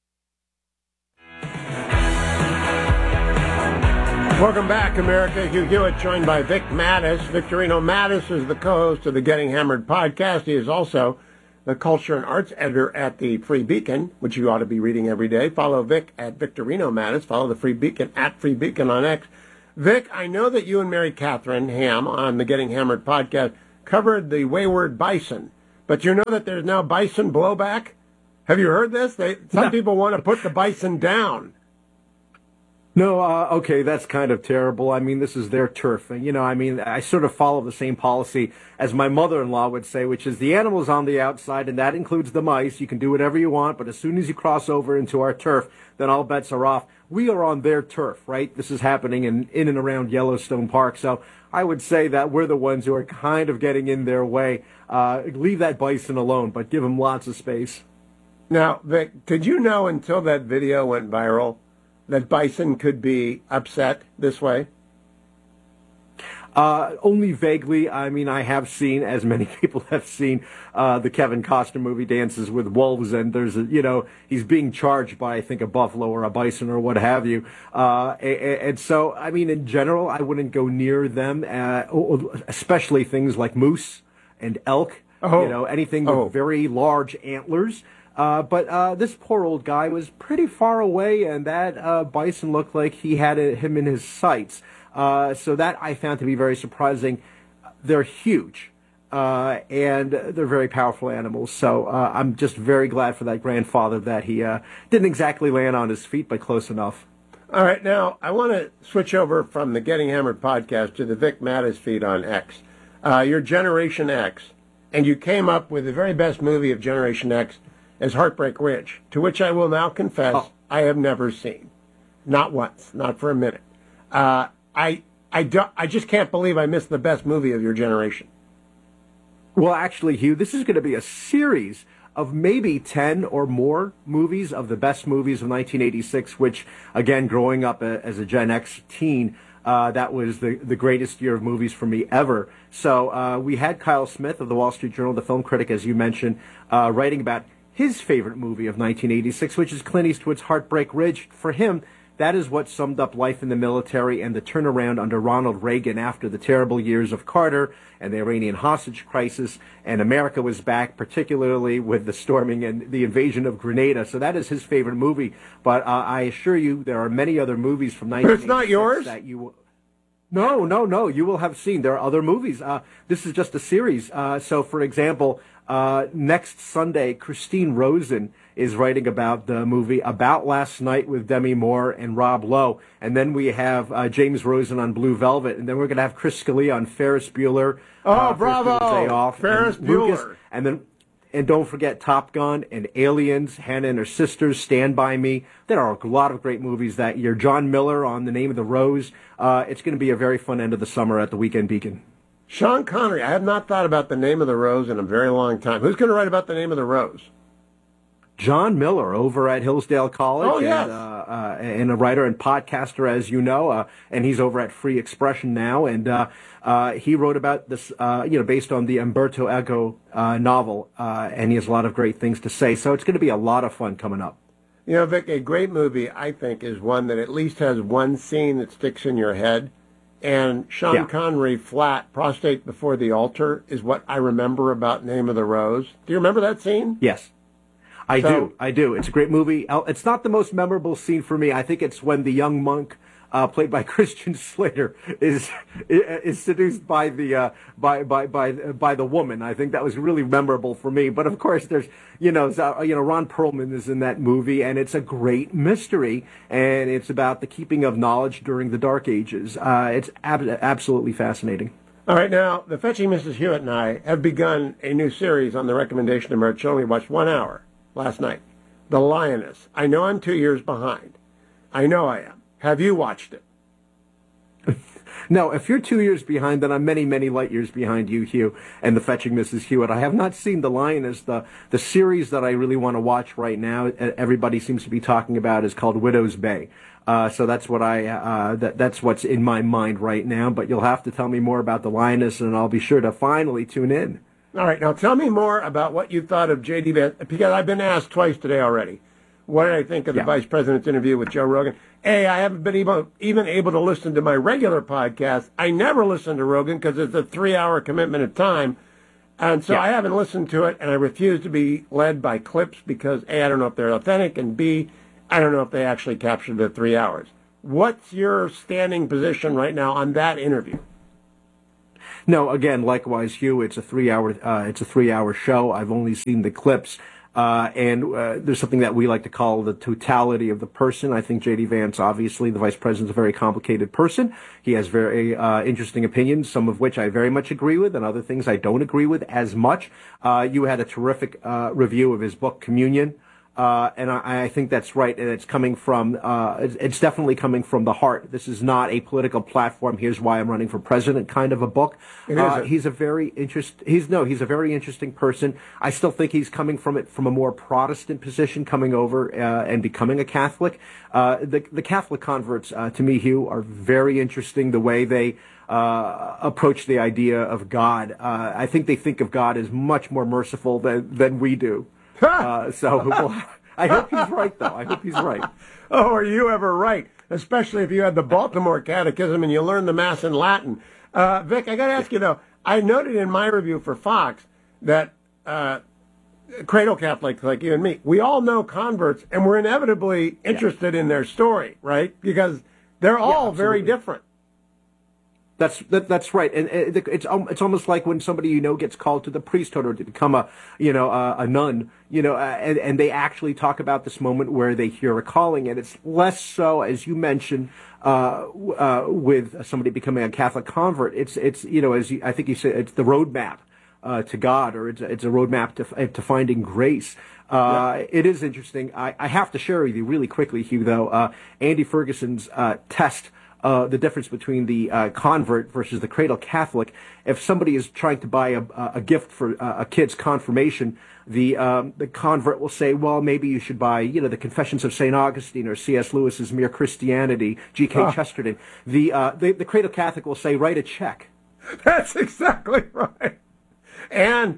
Welcome back, America. Hugh Hewitt, joined by Vic Mattis. Victorino Mattis is the co-host of the Getting Hammered podcast. He is also the culture and arts editor at the Free Beacon, which you ought to be reading every day. Follow Vic at Victorino Mattis. Follow the Free Beacon at Free Beacon on X. Vic, I know that you and Mary Catherine Ham on the Getting Hammered podcast covered the wayward bison, but you know that there's now bison blowback? Have you heard this? Some people want to put the bison down. No, okay, that's kind of terrible. I mean, this is their turf. And, I sort of follow the same policy as my mother-in-law would say, which is the animal's on the outside, and that includes the mice. You can do whatever you want, but as soon as you cross over into our turf, then all bets are off. We are on their turf, right? This is happening in and around Yellowstone Park. So I would say that we're the ones who are kind of getting in their way. Leave that bison alone, but give him lots of space. Now, Vic, did you know until that video went viral that bison could be upset this way? Only vaguely. I mean, I have seen, as many people have seen, the Kevin Costner movie Dances with Wolves, and there's he's being charged by, I think, a buffalo or a bison or what have you. And so, I mean, in general, I wouldn't go near them, especially things like moose and elk, anything with very large antlers. But this poor old guy was pretty far away, and that bison looked like he had him in his sights. So that I found to be very surprising. They're huge, and they're very powerful animals. So I'm just very glad for that grandfather that he didn't exactly land on his feet, but close enough. All right, now I want to switch over from the Getting Hammered podcast to the Vic Mattis feed on X. You're Generation X, and you came up with the very best movie of Generation X as Heartbreak Ridge, to which I will now confess I have never seen. Not once, not for a minute. I just can't believe I missed the best movie of your generation. Well, actually, Hugh, this is going to be a series of maybe 10 or more movies of the best movies of 1986, which, again, growing up as a Gen X teen, that was the greatest year of movies for me ever. So we had Kyle Smith of the Wall Street Journal, the film critic, as you mentioned, writing about his favorite movie of 1986, which is Clint Eastwood's Heartbreak Ridge. For him, that is what summed up life in the military and the turnaround under Ronald Reagan after the terrible years of Carter and the Iranian hostage crisis, and America was back, particularly with the storming and the invasion of Grenada. So that is his favorite movie. But I assure you, there are many other movies from 1986 it's not yours? That you will... No, you will have seen. There are other movies. This is just a series. So, for example, next Sunday, Christine Rosen is writing about the movie About Last Night with Demi Moore and Rob Lowe. And then we have James Rosen on Blue Velvet. And then we're going to have Chris Scalia on Ferris Bueller. Oh, bravo! Day Off, Ferris Bueller. And don't forget Top Gun and Aliens, Hannah and Her Sisters, Stand By Me. There are a lot of great movies that year. John Miller on The Name of the Rose. It's going to be a very fun end of the summer at the Weekend Beacon. Sean Connery, I have not thought about The Name of the Rose in a very long time. Who's going to write about The Name of the Rose? John Miller over at Hillsdale College. Oh, yes. And a writer and podcaster, as you know, and he's over at Free Expression now. And he wrote about this, based on the Umberto Eco novel, and he has a lot of great things to say. So it's going to be a lot of fun coming up. You know, Vic, a great movie, I think, is one that at least has one scene that sticks in your head. And Sean Connery, flat, prostrate before the altar, is what I remember about Name of the Rose. Do you remember that scene? Yes. I do. It's a great movie. It's not the most memorable scene for me. I think it's when the young monk, played by Christian Slater, is seduced by the by the woman. I think that was really memorable for me. But of course, there's Ron Perlman is in that movie, and it's a great mystery, and it's about the keeping of knowledge during the Dark Ages. It's absolutely fascinating. All right, now the Fetching Mrs. Hewitt and I have begun a new series on the recommendation of Mert Schoen. We watched 1 hour last night. The Lioness. I know I'm 2 years behind. I know I am. Have you watched it? No, if you're 2 years behind, then I'm many, many light years behind you, Hugh, and the Fetching Mrs. Hewitt. I have not seen The Lioness. The series that I really want to watch right now, everybody seems to be talking about, is called Widow's Bay. So that's what that's what's in my mind right now. But you'll have to tell me more about The Lioness, and I'll be sure to finally tune in. All right, now tell me more about what you thought of J.D. Vance, because I've been asked twice today already. What did I think of the Vice President's interview with Joe Rogan? I haven't been even able to listen to my regular podcast. I never listen to Rogan because it's a 3-hour commitment of time. And so I haven't listened to it, and I refuse to be led by clips because, A, I don't know if they're authentic, and B, I don't know if they actually captured the 3 hours. What's your standing position right now on that interview? No, again, likewise, Hugh. It's a 3-hour show. I've only seen the clips. And there's something that we like to call the totality of the person. I think J.D. Vance, obviously, the vice president, is a very complicated person. He has very interesting opinions, some of which I very much agree with, and other things I don't agree with as much. You had a terrific review of his book, Communion. And I think that's right. And it's coming from, it's definitely coming from the heart. This is not a political platform. Here's why I'm running for president kind of a book. He's a very he's a very interesting person. I still think he's coming from it from a more Protestant position, coming over, and becoming a Catholic. The Catholic converts, to me, Hugh, are very interesting. The way they, approach the idea of God. I think they think of God as much more merciful than we do. I hope he's right, though. I hope he's right. Oh, are you ever right? Especially if you had the Baltimore Catechism and you learned the Mass in Latin. Vic, I got to ask you, though, I noted in my review for Fox that cradle Catholics like you and me, we all know converts, and we're inevitably interested in their story, right? Because they're all very different. That's right, and it's almost like when somebody gets called to the priesthood or to become a nun, and they actually talk about this moment where they hear a calling, and it's less so, as you mentioned, with somebody becoming a Catholic convert. It's I think you said, it's the roadmap to God, or it's a roadmap to finding grace. It is interesting. I have to share with you really quickly, Hugh, though, Andy Ferguson's test. The difference between the convert versus the cradle Catholic. If somebody is trying to buy a gift for a kid's confirmation, the convert will say, well, maybe you should buy, the Confessions of St. Augustine or C.S. Lewis's Mere Christianity, G.K. Chesterton. The cradle Catholic will say, write a check. That's exactly right. And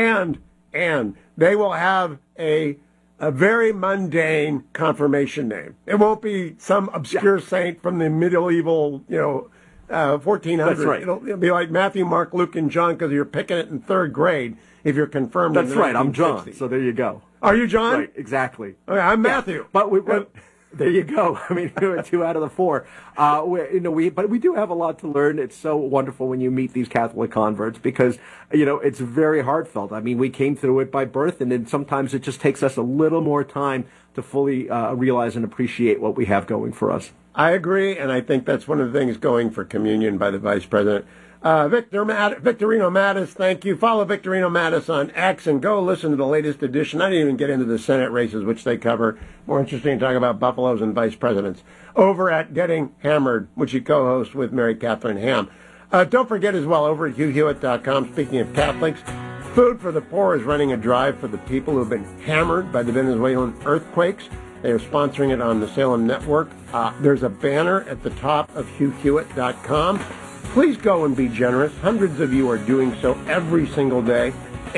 they will have a very mundane confirmation name. It won't be some obscure saint from the medieval, 1400s. That's right. It'll be like Matthew, Mark, Luke, and John, because you're picking it in third grade if you're confirmed. That's in the right. 1960s. I'm John. So there you go. Are you John? Right. Exactly. Okay, I'm Matthew. But there you go. I mean, 2 out of the 4. But we do have a lot to learn. It's so wonderful when you meet these Catholic converts because, it's very heartfelt. I mean, we came through it by birth, and then sometimes it just takes us a little more time to fully realize and appreciate what we have going for us. I agree, and I think that's one of the things going for Communion by the Vice President. Victorino Mattis, thank you. Follow Victorino Mattis on X and go listen to the latest edition. I didn't even get into the Senate races, which they cover. More interesting to talk about buffaloes and vice presidents. Over at Getting Hammered, which you co-host with Mary Catherine Ham. Don't forget as well, over at HughHewitt.com, speaking of Catholics, Food for the Poor is running a drive for the people who have been hammered by the Venezuelan earthquakes. They are sponsoring it on the Salem Network. There's a banner at the top of HughHewitt.com. Please go and be generous. Hundreds of you are doing so every single day.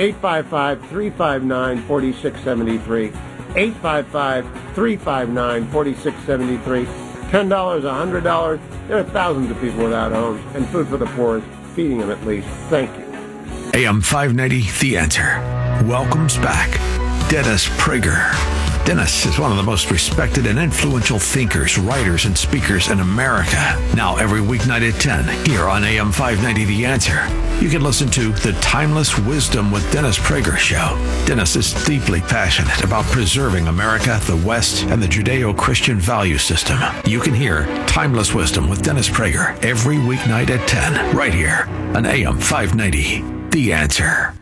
855-359-4673. 855-359-4673. $10, $100. There are thousands of people without homes, and Food for the Poor is feeding them at least. Thank you. AM 590, The Answer, welcomes back Dennis Prager. Dennis is one of the most respected and influential thinkers, writers, and speakers in America. Now every weeknight at 10 here on AM 590 The Answer. You can listen to The Timeless Wisdom with Dennis Prager show. Dennis is deeply passionate about preserving America, the West, and the Judeo-Christian value system. You can hear Timeless Wisdom with Dennis Prager every weeknight at 10 right here on AM 590 The Answer.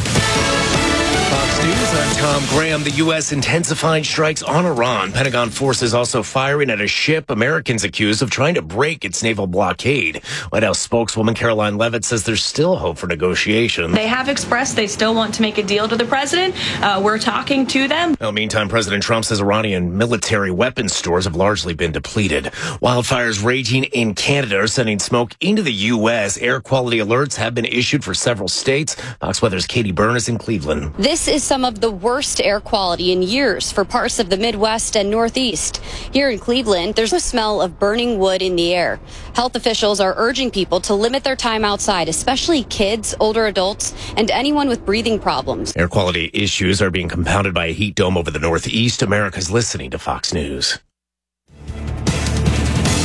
Fox News, I'm Tom Graham. The U.S. intensified strikes on Iran. Pentagon forces also firing at a ship Americans accused of trying to break its naval blockade. White House spokeswoman Caroline Leavitt says there's still hope for negotiation. They have expressed they still want to make a deal to the president. We're talking to them. Well, meantime, President Trump says Iranian military weapons stores have largely been depleted. Wildfires raging in Canada are sending smoke into the U.S. Air quality alerts have been issued for several states. Fox Weather's Katie Byrnes in Cleveland. This is some of the worst air quality in years for parts of the Midwest and Northeast. Here in Cleveland, there's a smell of burning wood in the air. Health officials are urging people to limit their time outside, especially kids, older adults, and anyone with breathing problems. Air quality issues are being compounded by a heat dome over the Northeast. America's listening to Fox News.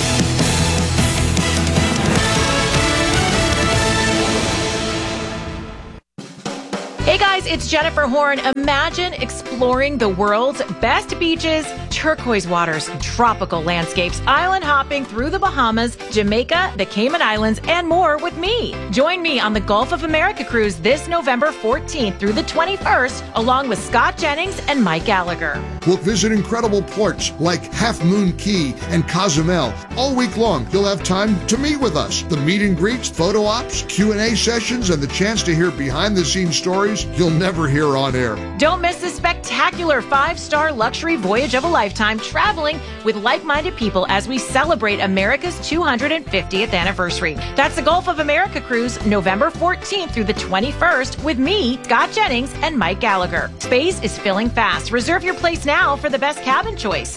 Hey guys, it's Jennifer Horn. Imagine exploring the world's best beaches, turquoise waters, tropical landscapes, island hopping through the Bahamas, Jamaica, the Cayman Islands, and more with me. Join me on the Gulf of America cruise this November 14th through the 21st, along with Scott Jennings and Mike Gallagher. We'll visit incredible ports like Half Moon Key and Cozumel. All week long, you'll have time to meet with us. The meet and greets, photo ops, Q&A sessions, and the chance to hear behind-the-scenes stories you'll never hear on air. Don't miss this spectacular 5-star luxury voyage of a lifetime, traveling with like-minded people as we celebrate America's 250th anniversary. That's the Gulf of America cruise, November 14th through the 21st, with me, Scott Jennings, and Mike Gallagher. Space is filling fast. Reserve your place now for the best cabin choice.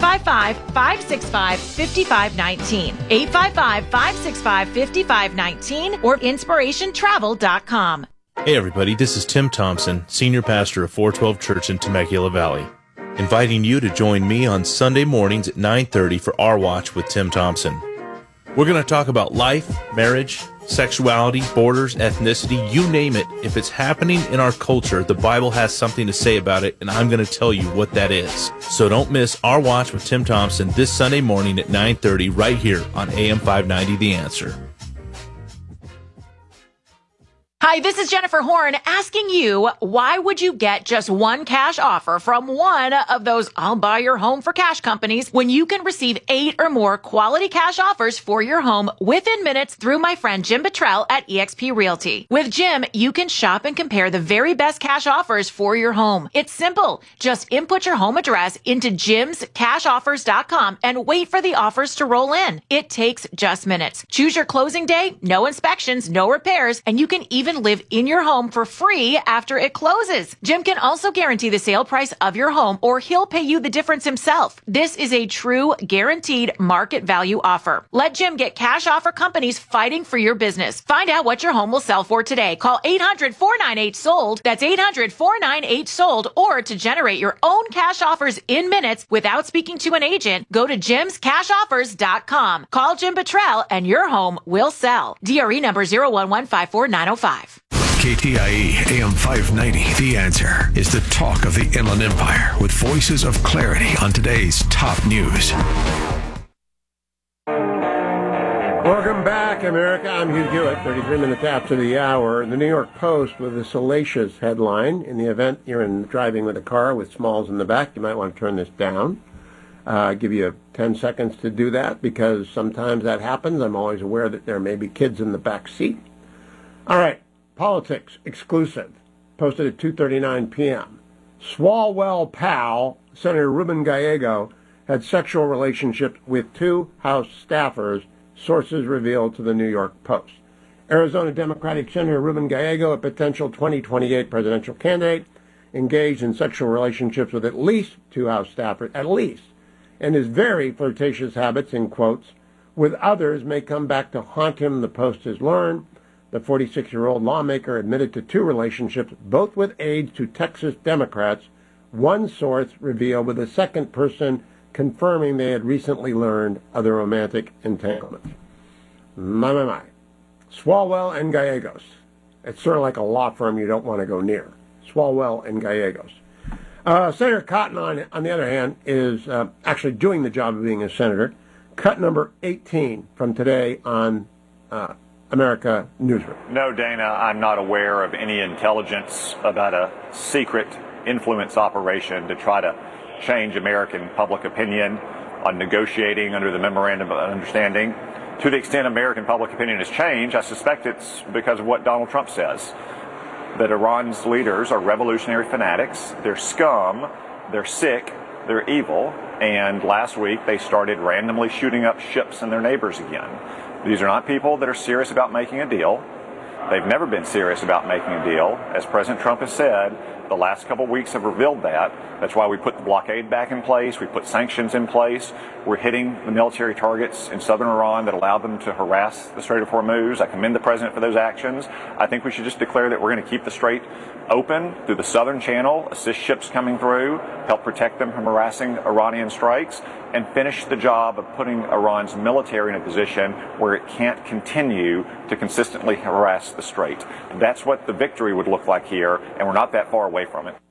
855-565-5519. 855-565-5519 or inspirationtravel.com. Hey everybody, this is Tim Thompson, Senior Pastor of 412 Church in Temecula Valley, inviting you to join me on Sunday mornings at 9:30 for Our Watch with Tim Thompson. We're going to talk about life, marriage, sexuality, borders, ethnicity, you name it. If it's happening in our culture, the Bible has something to say about it, and I'm going to tell you what that is. So don't miss Our Watch with Tim Thompson this Sunday morning at 9:30 right here on AM 590 The Answer. Hi, this is Jennifer Horn asking you, why would you get just one cash offer from one of those I'll buy your home for cash companies when you can receive 8 or more quality cash offers for your home within minutes through my friend Jim Bottrell at eXp Realty. With Jim, you can shop and compare the very best cash offers for your home. It's simple. Just input your home address into jimscashoffers.com and wait for the offers to roll in. It takes just minutes. Choose your closing day, no inspections, no repairs, and you can even live in your home for free after it closes. Jim can also guarantee the sale price of your home, or he'll pay you the difference himself. This is a true guaranteed market value offer. Let Jim get cash offer companies fighting for your business. Find out what your home will sell for today. Call 800-498-SOLD. That's 800-498-SOLD. Or to generate your own cash offers in minutes without speaking to an agent, go to jimscashoffers.com. Call Jim Bottrell and your home will sell. DRE number 01154-905. KTIE AM 590, The Answer, is the talk of the Inland Empire with voices of clarity on today's top news. Welcome back, America. I'm Hugh Hewitt, 33 minutes after the hour. The New York Post with a salacious headline. In the event you're driving with a car with Smalls in the back, you might want to turn this down. Give you 10 seconds to do that because sometimes that happens. I'm always aware that there may be kids in the back seat. All right. Politics exclusive, posted at 2:39 p.m. Swalwell pal, Senator Ruben Gallego, had sexual relationships with 2 House staffers, sources revealed to the New York Post. Arizona Democratic Senator Ruben Gallego, a potential 2028 presidential candidate, engaged in sexual relationships with at least 2 House staffers, and his very flirtatious habits, in quotes, with others may come back to haunt him, the Post has learned. The 46-year-old lawmaker admitted to 2 relationships, both with aides to Texas Democrats, one source revealed, with a second person confirming they had recently learned of the romantic entanglements. My. Swalwell and Gallegos. It's sort of like a law firm you don't want to go near. Swalwell and Gallegos. Senator Cotton, on the other hand, is actually doing the job of being a senator. Cut number 18 from today on America Newsroom. No, Dana, I'm not aware of any intelligence about a secret influence operation to try to change American public opinion on negotiating under the Memorandum of Understanding. To the extent American public opinion has changed, I suspect it's because of what Donald Trump says, that Iran's leaders are revolutionary fanatics, they're scum, they're sick, they're evil, and last week they started randomly shooting up ships and their neighbors again. These are not people that are serious about making a deal. They've never been serious about making a deal. As President Trump has said, The last couple of weeks have revealed that. That's why we put the blockade back in place. We put sanctions in place. We're hitting the military targets in southern Iran that allowed them to harass the Strait of Hormuz. I commend the president for those actions. I think we should just declare that we're going to keep the strait open through the southern channel, assist ships coming through, help protect them from harassing Iranian strikes, and finish the job of putting Iran's military in a position where it can't continue to consistently harass the strait. That's what the victory would look like here, and we're not that far away from it.